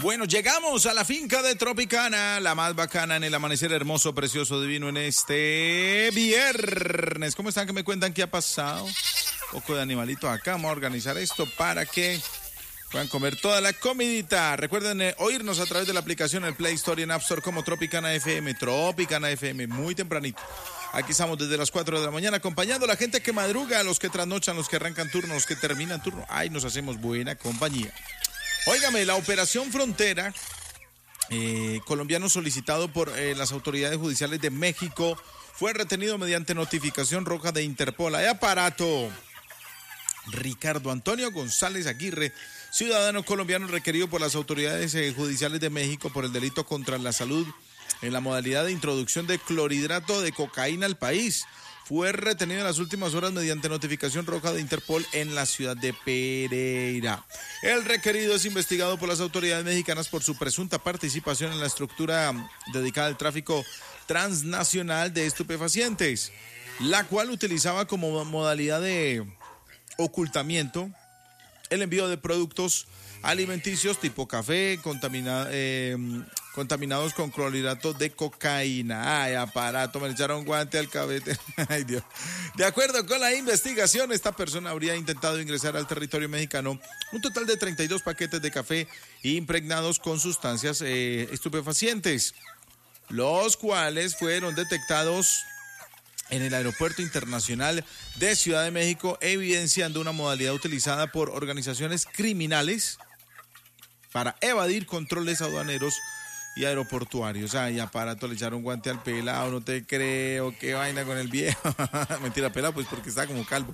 Bueno, llegamos a la finca de Tropicana, la más bacana en el amanecer hermoso, precioso, divino en este viernes. ¿Cómo están? ¿Qué me cuentan? ¿Qué ha pasado? Un poco de animalito acá. Vamos a organizar esto para que puedan comer toda la comidita. Recuerden oírnos a través de la aplicación en Play Store y en App Store como Tropicana FM. Tropicana FM, muy tempranito. Aquí estamos desde las 4 de la mañana acompañando a la gente que madruga, a los que trasnochan, los que arrancan turno, los que terminan turno. Ay, nos hacemos buena compañía. Óigame, la Operación Frontera, colombiano solicitado por las autoridades judiciales de México, fue retenido mediante notificación roja de Interpol. Hay aparato. Ricardo Antonio González Aguirre, ciudadano colombiano requerido por las autoridades judiciales de México por el delito contra la salud en la modalidad de introducción de clorhidrato de cocaína al país. Fue retenido en las últimas horas mediante notificación roja de Interpol en la ciudad de Pereira. El requerido es investigado por las autoridades mexicanas por su presunta participación en la estructura dedicada al tráfico transnacional de estupefacientes, la cual utilizaba como modalidad de ocultamiento el envío de productos alimenticios tipo café contaminados con clorhidrato de cocaína. Ay, aparato, me echaron guante al cabete. Ay, Dios. De acuerdo con la investigación, esta persona habría intentado ingresar al territorio mexicano un total de 32 paquetes de café impregnados con sustancias estupefacientes, los cuales fueron detectados en el Aeropuerto Internacional de Ciudad de México, evidenciando una modalidad utilizada por organizaciones criminales para evadir controles aduaneros y aeroportuarios. Ay, aparato, le echaron guante al pelado, no te creo, qué vaina con el viejo. Mentira, pelado, pues porque está como calvo.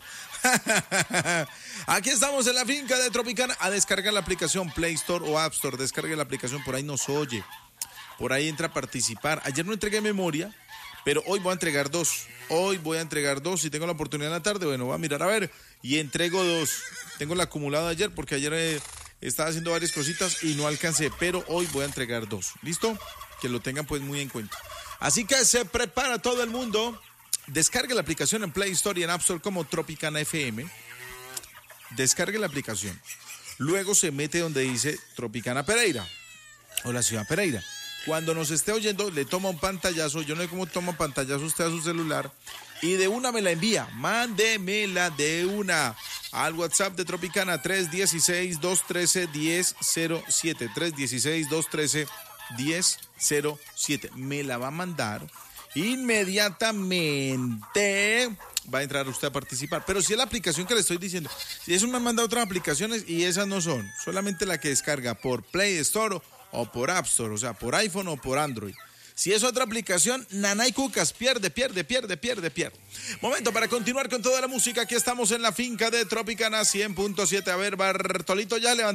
Aquí estamos en la finca de Tropicana. A descargar la aplicación Play Store o App Store. Descargue la aplicación, por ahí nos oye. Por ahí entra a participar. Ayer no entregué memoria, pero hoy voy a entregar dos. Hoy voy a entregar dos. Si tengo la oportunidad en la tarde, bueno, voy a mirar a ver. Y entrego dos. Tengo el acumulado de ayer porque ayer estaba haciendo varias cositas y no alcancé. Pero hoy voy a entregar dos. ¿Listo? Que lo tengan pues muy en cuenta. Así que se prepara todo el mundo. Descargue la aplicación en Play Store y en App Store como Tropicana FM. Descargue la aplicación. Luego se mete donde dice Tropicana Pereira o la ciudad Pereira. Cuando nos esté oyendo, le toma un pantallazo. Yo no sé cómo toma un pantallazo usted a su celular. Y de una me la envía. Mándemela de una al WhatsApp de Tropicana 316-213-1007. 316-213-1007. Me la va a mandar. Inmediatamente va a entrar usted a participar. Pero si es la aplicación que le estoy diciendo. Si eso me manda otras aplicaciones y esas no son. Solamente la que descarga por Play Store o por App Store, o sea, por iPhone o por Android. Si es otra aplicación, nanay cucas, pierde. Momento para continuar con toda la música. Aquí estamos en la finca de Tropicana 100.7. A ver, Bartolito, ya levantó